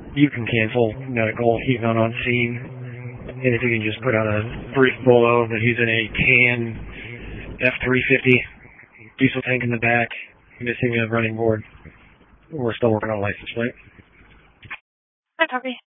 You can cancel medical. He's not on scene. And if you can just put out a brief bolo that he's in a tan F-350 diesel tank in the back, missing a running board. We're still working on a license plate. Hi, copy.